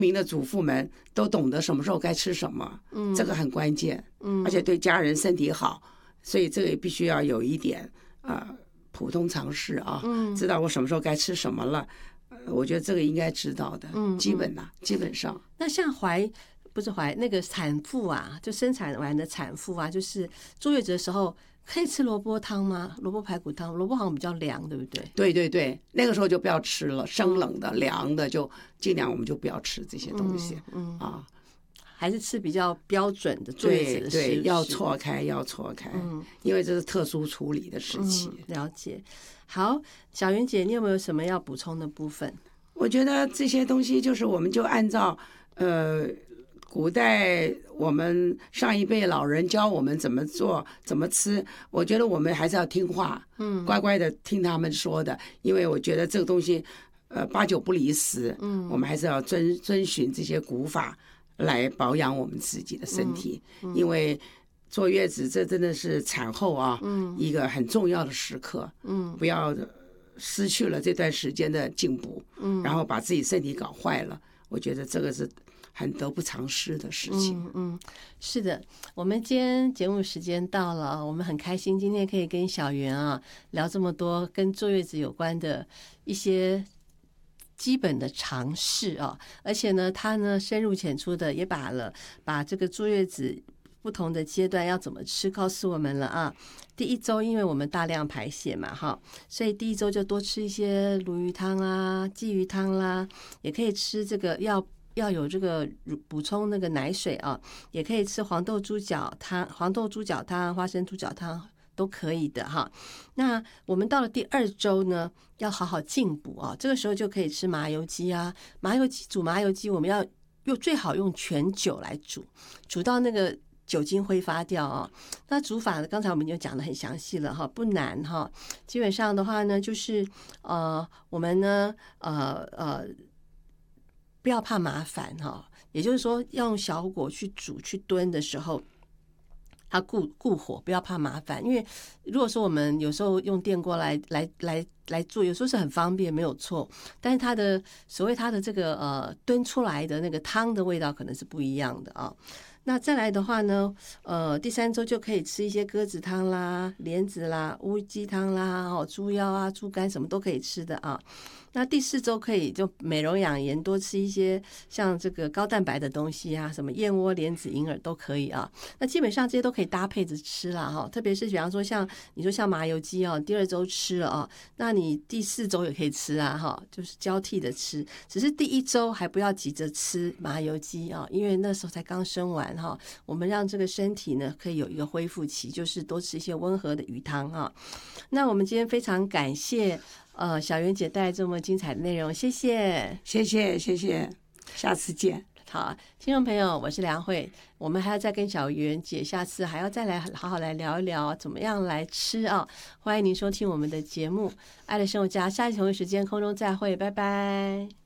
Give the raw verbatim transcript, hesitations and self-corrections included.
明的祖父们都懂得什么时候该吃什么，嗯，这个很关键，嗯，而且对家人身体好，所以这个也必须要有一点呃普通常识啊，嗯，知道我什么时候该吃什么了，呃，我觉得这个应该知道的，嗯，基本呐、啊，基本上。 那像怀不是怀那个产妇啊，就生产完的产妇啊，就是坐月子的时候。可以吃萝卜汤吗？萝卜排骨汤，萝卜好像比较凉，对不对？ 对对对，那个时候就不要吃了，生冷的、凉的就尽量我们就不要吃这些东西，嗯, 嗯啊， 还是吃比较标准的坐月子的食物。 对对，要错开，要错开，嗯，因为这是特殊处理的时期。 嗯、了解。好，小云姐，你有没有什么要补充的部分？ 我觉得这些东西就是我们就按照呃。古代我们上一辈老人教我们怎么做怎么吃，我觉得我们还是要听话，嗯，乖乖的听他们说的，因为我觉得这个东西呃八九不离十，嗯，我们还是要遵遵循这些古法来保养我们自己的身体，嗯嗯，因为坐月子这真的是产后啊，嗯，一个很重要的时刻，嗯，不要失去了这段时间的进步，嗯，然后把自己身体搞坏了，我觉得这个是很得不偿失的事情。 嗯嗯，是的，我们今天节目时间到了，我们很开心今天可以跟小袁啊聊这么多跟坐月子有关的一些基本的常识啊，而且呢，他呢深入浅出的也把了把这个坐月子不同的阶段要怎么吃告诉我们了啊。第一周因为我们大量排血嘛哈，所以第一周就多吃一些鲈鱼汤啦、鲫鱼汤啦，也可以吃这个要。要有这个补充那个奶水啊，也可以吃黄豆猪脚汤、黄豆猪脚汤、花生猪脚汤都可以的哈。那我们到了第二周呢，要好好进补啊，这个时候就可以吃麻油鸡啊。麻油鸡煮麻油鸡，我们要用最好用全酒来煮，煮到那个酒精挥发掉啊。那煮法呢，刚才我们就讲得很详细了哈，不难哈。基本上的话呢，就是呃，我们呢，呃呃。不要怕麻烦哈，也就是说，要用小火去煮去炖的时候，它顾顾火，不要怕麻烦。因为如果说我们有时候用电锅来来来来做，有时候是很方便，没有错。但是它的所谓它的这个呃炖出来的那个汤的味道可能是不一样的啊。那再来的话呢，呃，第三周就可以吃一些鸽子汤啦、莲子啦、乌鸡汤啦、哦、猪腰啊、猪肝什么都可以吃的啊。那第四周可以就美容养颜，多吃一些像这个高蛋白的东西啊，什么燕窝、莲子、银耳都可以啊。那基本上这些都可以搭配着吃啦哈，特别是比方说像你说像麻油鸡啊，第二周吃了啊，那你第四周也可以吃啊哈，就是交替的吃。只是第一周还不要急着吃麻油鸡啊，因为那时候才刚生完哈，我们让这个身体呢可以有一个恢复期，就是多吃一些温和的鱼汤啊。那我们今天非常感谢。呃，小袁姐带来这么精彩的内容，谢谢， 谢谢，谢谢，下次见。 好，听众朋友，我是梁慧，我们还要再跟小袁姐下次还要再来好好来聊一聊怎么样来吃啊！欢迎您收听我们的节目《爱的生活家》，下一同一时间空中再会，拜拜。